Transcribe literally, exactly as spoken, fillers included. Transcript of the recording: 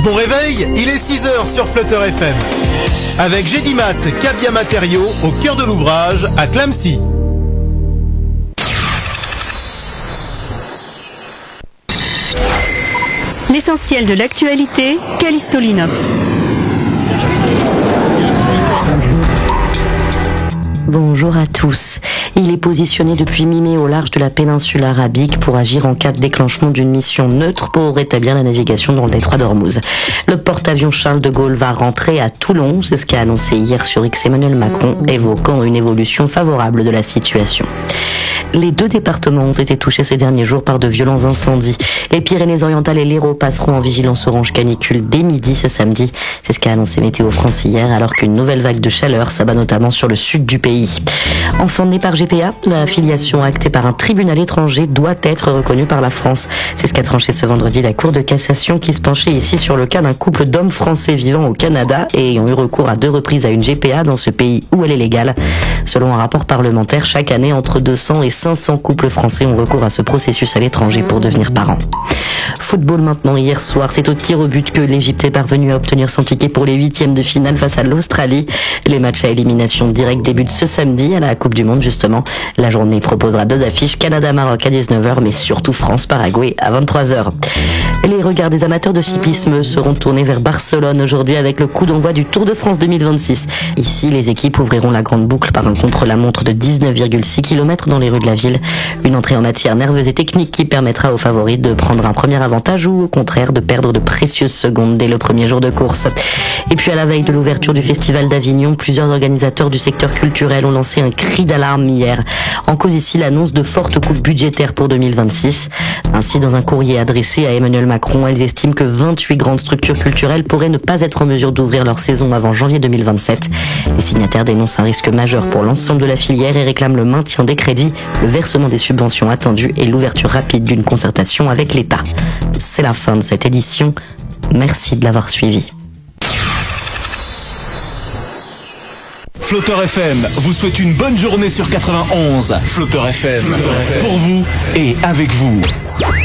Bon réveil, il est six heures sur Flutter F M. Avec Gédimat, Cabia Matériaux, au cœur de l'ouvrage, à Clamecy. L'essentiel de l'actualité, Callisto Linop. Bonjour à tous. Il est positionné depuis mi-mai au large de la péninsule arabique pour agir en cas de déclenchement d'une mission neutre pour rétablir la navigation dans le détroit d'Ormuz. Le porte-avions Charles de Gaulle va rentrer à Toulon, c'est ce qu'a annoncé hier sur X Emmanuel Macron, évoquant une évolution favorable de la situation. Les deux départements ont été touchés ces derniers jours par de violents incendies. Les Pyrénées-Orientales et l'Hérault passeront en vigilance orange canicule dès midi ce samedi. C'est ce qu'a annoncé Météo France hier, alors qu'une nouvelle vague de chaleur s'abat notamment sur le sud du pays. Enfin née par G P A, la filiation actée par un tribunal étranger doit être reconnue par la France. C'est ce qu'a tranché ce vendredi la Cour de cassation qui se penchait ici sur le cas d'un couple d'hommes français vivant au Canada et ayant eu recours à deux reprises à une G P A dans ce pays où elle est légale. Selon un rapport parlementaire, chaque année, entre deux cents et cinq cents couples français ont recours à ce processus à l'étranger pour devenir parents. Football maintenant, hier soir, c'est au tir au but que l'Égypte est parvenue à obtenir son ticket pour les huitièmes de finale face à l'Australie. Les matchs à élimination directe débutent ce samedi à la Coupe du Monde justement. La journée proposera deux affiches, Canada-Maroc à dix-neuf heures, mais surtout France-Paraguay à vingt-trois heures. Les regards des amateurs de cyclisme seront tournés vers Barcelone aujourd'hui avec le coup d'envoi du Tour de France deux mille vingt-six. Ici, les équipes ouvriront la grande boucle par un contre-la-montre de dix-neuf virgule six kilomètres dans les rues de la ville. Une entrée en matière nerveuse et technique qui permettra aux favoris de prendre un premier avantage ou au contraire de perdre de précieuses secondes dès le premier jour de course. Et puis à la veille de l'ouverture du Festival d'Avignon, plusieurs organisateurs du secteur culturel ont lancé un cri d'alarme hier. En cause ici l'annonce de fortes coupes budgétaires pour deux mille vingt-six. Ainsi, dans un courrier adressé à Emmanuel Macron, elles estiment que vingt-huit grandes structures culturelles pourraient ne pas être en mesure d'ouvrir leur saison avant janvier deux mille vingt-sept. Les signataires dénoncent un risque majeur pour l'ensemble de la filière et réclament le maintien des crédits, le versement des subventions attendues et l'ouverture rapide d'une concertation avec l'État. C'est la fin de cette édition. Merci de l'avoir suivi. Flutter F M vous souhaite une bonne journée sur quatre-vingt-onze. Flutter F M, pour vous et avec vous.